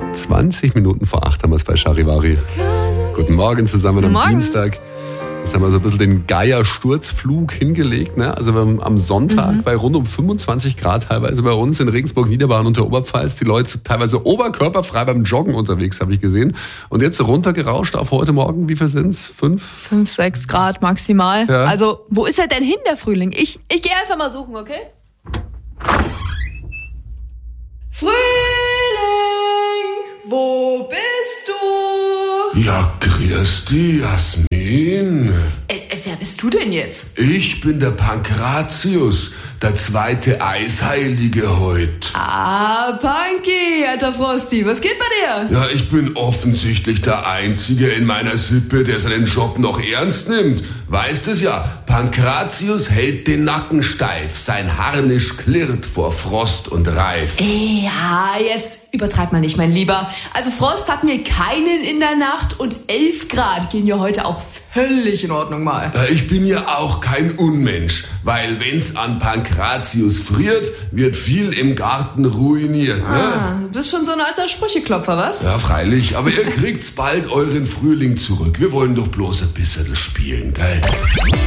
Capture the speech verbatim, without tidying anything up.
zwanzig Minuten vor acht haben wir es bei Charivari. Guten Morgen zusammen am Morgen. Dienstag. Jetzt haben wir so ein bisschen den Geier-Sturzflug hingelegt. Ne? Also wir haben am Sonntag mhm. bei rund um fünfundzwanzig Grad teilweise bei uns in Regensburg, Niederbayern und der Oberpfalz. Die Leute teilweise oberkörperfrei beim Joggen unterwegs, habe ich gesehen. Und jetzt runtergerauscht auf heute Morgen. Wie viel sind's? Fünf? Fünf, sechs Grad maximal. Ja. Also, wo ist er denn hin, der Frühling? Ich, ich gehe einfach mal suchen, okay? Frühling, wo bist du? Ja, grüß dich, Jasmin. Äh, äh, wer bist du denn jetzt? Ich bin der Pankratius, der zweite Eisheilige heut. Ah, Punky, alter Frosty, was geht bei dir? Ja, ich bin offensichtlich der Einzige in meiner Sippe, der seinen Job noch ernst nimmt. Weißt es ja, Pankratius hält den Nacken steif, sein Harnisch klirrt vor Frost und Reif. Ja, jetzt übertreib mal nicht, mein Lieber. Also Frost hatten wir keinen in der Nacht und elf Grad gehen ja heute auch völlig in Ordnung mal. Äh, Ich bin ja auch kein Unmensch, weil wenn's an Pankratius friert, wird viel im Garten ruiniert. Ne? Ah, du bist schon so ein alter Sprücheklopfer, was? Ja, freilich, aber ihr kriegt's bald euren Frühling zurück. Wir wollen doch bloß ein bisschen spielen, gell?